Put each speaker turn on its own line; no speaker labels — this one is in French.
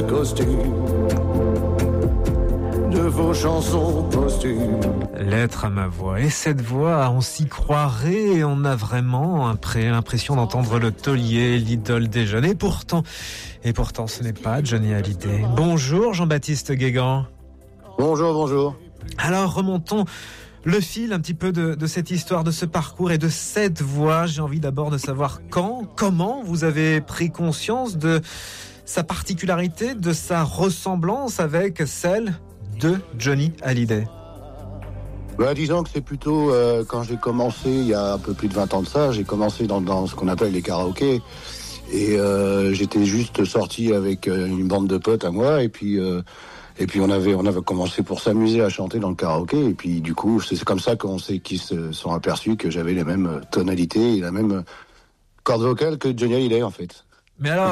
costume de vos chansons posthumes.
Lettre à ma voix. Et cette voix, on s'y croirait, on a vraiment l'impression d'entendre le taulier, l'idole des jeunes. Et pourtant, ce n'est pas Johnny Hallyday. Bonjour Jean-Baptiste Guégan.
Bonjour.
Alors remontons le fil un petit peu de cette histoire, de ce parcours et de cette voix. J'ai envie d'abord de savoir comment vous avez pris conscience de sa particularité, de sa ressemblance avec celle de Johnny Hallyday.
Disons que c'est plutôt quand j'ai commencé, il y a un peu plus de 20 ans de ça, j'ai commencé dans ce qu'on appelle les karaokés. Et j'étais juste sorti avec une bande de potes à moi, et puis on avait commencé pour s'amuser à chanter dans le karaoké, et puis du coup c'est comme ça qu'ils se sont aperçus que j'avais les mêmes tonalités et la même corde vocale que Johnny Hallyday en fait.
Mais alors